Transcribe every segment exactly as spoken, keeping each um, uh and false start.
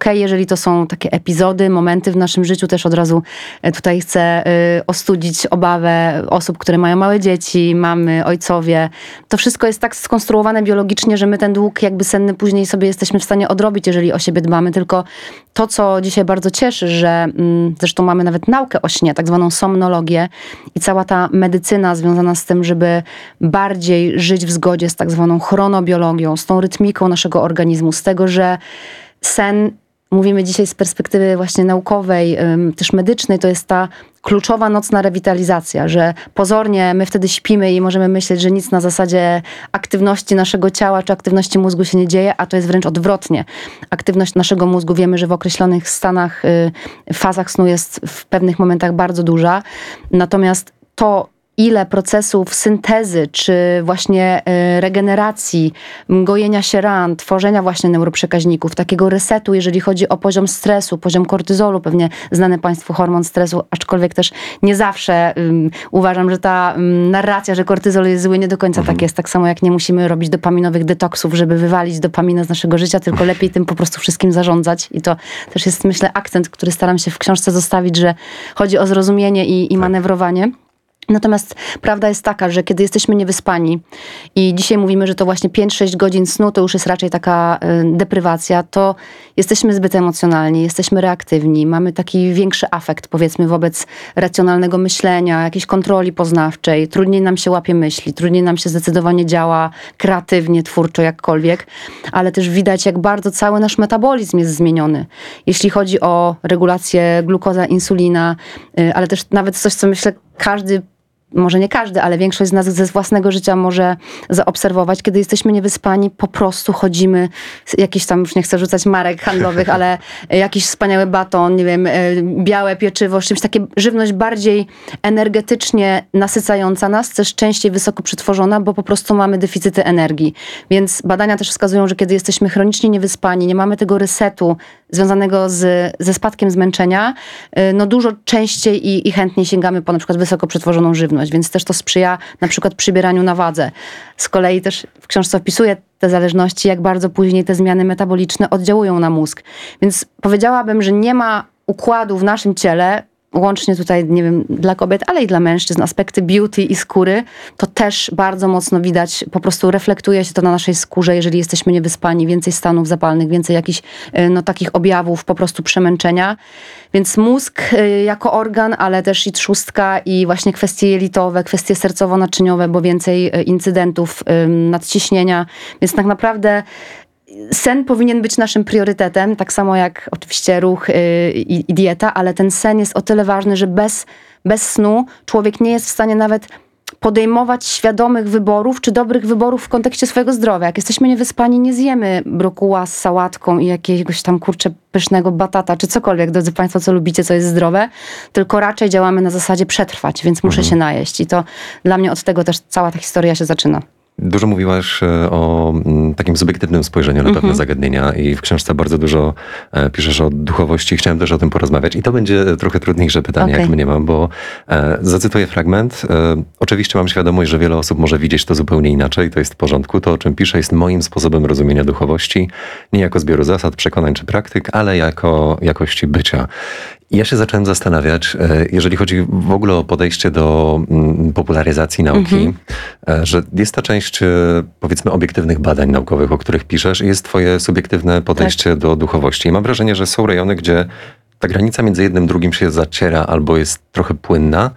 okej, jeżeli to są takie epizody, momenty w naszym życiu, też od razu tutaj chcę y, ostudzić obawę osób, które mają małe dzieci, mamy, ojcowie. To wszystko jest tak skonstruowane biologicznie, że my ten dług jakby senny później sobie jesteśmy w stanie odrobić, jeżeli o siebie dbamy. Tylko to, co dzisiaj bardzo cieszy, że mm, zresztą mamy nawet naukę o śnie, tak zwaną somnologię i cała ta medycyna związana z tym, żeby bardziej żyć w zgodzie z tak zwaną chronobiologią, z tą rytmiką naszego organizmu, z tego, że sen, mówimy dzisiaj z perspektywy właśnie naukowej, też medycznej, to jest ta kluczowa nocna rewitalizacja, że pozornie my wtedy śpimy i możemy myśleć, że nic na zasadzie aktywności naszego ciała czy aktywności mózgu się nie dzieje, a to jest wręcz odwrotnie. Aktywność naszego mózgu, wiemy, że w określonych stanach, fazach snu jest w pewnych momentach bardzo duża, natomiast to, ile procesów syntezy, czy właśnie regeneracji, gojenia się ran, tworzenia właśnie neuroprzekaźników, takiego resetu, jeżeli chodzi o poziom stresu, poziom kortyzolu, pewnie znany Państwu hormon stresu, aczkolwiek też nie zawsze um, uważam, że ta um, narracja, że kortyzol jest zły, nie do końca mhm. tak jest. Tak samo jak nie musimy robić dopaminowych detoksów, żeby wywalić dopaminę z naszego życia, tylko lepiej tym po prostu wszystkim zarządzać. I to też jest, myślę, akcent, który staram się w książce zostawić, że chodzi o zrozumienie i, i manewrowanie. Natomiast prawda jest taka, że kiedy jesteśmy niewyspani i dzisiaj mówimy, że to właśnie pięć sześć godzin snu to już jest raczej taka y, deprywacja, to jesteśmy zbyt emocjonalni, jesteśmy reaktywni, mamy taki większy afekt, powiedzmy, wobec racjonalnego myślenia, jakiejś kontroli poznawczej, trudniej nam się łapie myśli, trudniej nam się zdecydowanie działa kreatywnie, twórczo, jakkolwiek, ale też widać, jak bardzo cały nasz metabolizm jest zmieniony. Jeśli chodzi o regulację glukoza, insulina, y, ale też nawet coś, co myślę, każdy, może nie każdy, ale większość z nas ze własnego życia może zaobserwować, kiedy jesteśmy niewyspani, po prostu chodzimy, jakieś tam, już nie chcę rzucać marek handlowych, ale jakiś wspaniały baton, nie wiem, białe pieczywo, czymś takie, żywność bardziej energetycznie nasycająca nas, też częściej wysoko przetworzona, bo po prostu mamy deficyty energii. Więc badania też wskazują, że kiedy jesteśmy chronicznie niewyspani, nie mamy tego resetu związanego z, ze spadkiem zmęczenia, no dużo częściej i, i chętniej sięgamy po na przykład wysoko przetworzoną żywność, więc też to sprzyja na przykład przybieraniu na wadze. Z kolei też w książce opisuję te zależności, jak bardzo później te zmiany metaboliczne oddziałują na mózg. Więc powiedziałabym, że nie ma układu w naszym ciele, łącznie tutaj, nie wiem, dla kobiet, ale i dla mężczyzn, aspekty beauty i skóry, to też bardzo mocno widać, po prostu reflektuje się to na naszej skórze, jeżeli jesteśmy niewyspani, więcej stanów zapalnych, więcej jakichś no, takich objawów po prostu przemęczenia. Więc mózg jako organ, ale też i trzustka i właśnie kwestie jelitowe, kwestie sercowo-naczyniowe, bo więcej incydentów nadciśnienia. Więc tak naprawdę sen powinien być naszym priorytetem, tak samo jak oczywiście ruch yy, i, i dieta, ale ten sen jest o tyle ważny, że bez, bez snu człowiek nie jest w stanie nawet podejmować świadomych wyborów, czy dobrych wyborów w kontekście swojego zdrowia. Jak jesteśmy niewyspani, nie zjemy brokuła z sałatką i jakiegoś tam, kurczę, pysznego batata, czy cokolwiek, drodzy Państwo, co lubicie, co jest zdrowe, tylko raczej działamy na zasadzie przetrwać, więc muszę mhm. się najeść. I to dla mnie od tego też cała ta historia się zaczyna. Dużo mówiłaś o takim subiektywnym spojrzeniu na pewne mm-hmm. zagadnienia i w książce bardzo dużo piszesz o duchowości. Chciałem też o tym porozmawiać i to będzie trochę trudniejsze pytanie, okay. jak mniemam, bo e, zacytuję fragment. E, oczywiście mam świadomość, że wiele osób może widzieć to zupełnie inaczej, to jest w porządku. To, o czym piszę, jest moim sposobem rozumienia duchowości, nie jako zbioru zasad, przekonań czy praktyk, ale jako jakości bycia. I ja się zacząłem zastanawiać, jeżeli chodzi w ogóle o podejście do popularyzacji nauki, mm-hmm. że jest ta część, powiedzmy, obiektywnych badań naukowych, o których piszesz, i jest twoje subiektywne podejście tak. do duchowości. I mam wrażenie, że są rejony, gdzie ta granica między jednym drugim się zaciera albo jest trochę płynna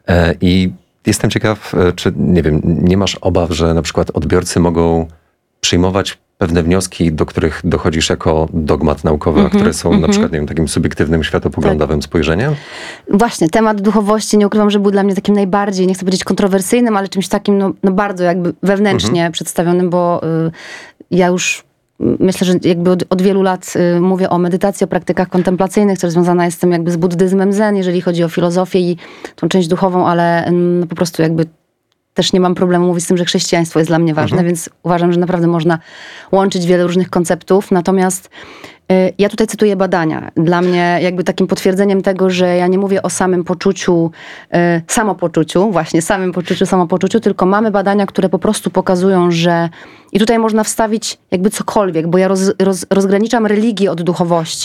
i jestem ciekaw, czy, nie wiem, nie masz obaw, że na przykład odbiorcy mogą przyjmować pewne wnioski, do których dochodzisz jako dogmat naukowy, mm-hmm, a które są mm-hmm. na przykład, nie wiem, takim subiektywnym, światopoglądowym tak. spojrzeniem? Właśnie, temat duchowości, nie ukrywam, że był dla mnie takim najbardziej, nie chcę powiedzieć kontrowersyjnym, ale czymś takim no, no bardzo jakby wewnętrznie mm-hmm. przedstawionym, bo y, ja już myślę, że jakby od, od wielu lat y, mówię o medytacji, o praktykach kontemplacyjnych, która związana jest z tym jakby z buddyzmem zen, jeżeli chodzi o filozofię i tą część duchową, ale no, po prostu jakby też nie mam problemu mówić z tym, że chrześcijaństwo jest dla mnie ważne, mhm. więc uważam, że naprawdę można łączyć wiele różnych konceptów. Natomiast y, ja tutaj cytuję badania. Dla mnie jakby takim potwierdzeniem tego, że ja nie mówię o samym poczuciu, y, samopoczuciu, właśnie samym poczuciu, samopoczuciu, tylko mamy badania, które po prostu pokazują, że i tutaj można wstawić jakby cokolwiek, bo ja roz, roz, rozgraniczam religię od duchowości.